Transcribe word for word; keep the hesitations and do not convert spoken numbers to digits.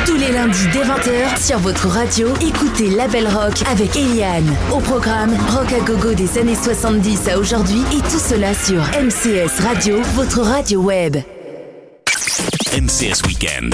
Tous les lundis dès vingt heures sur votre radio, écoutez Label Rock avec Eliane. Au programme, rock à gogo des années soixante-dix à aujourd'hui et tout cela sur M C S Radio, votre radio web. M C S Weekend.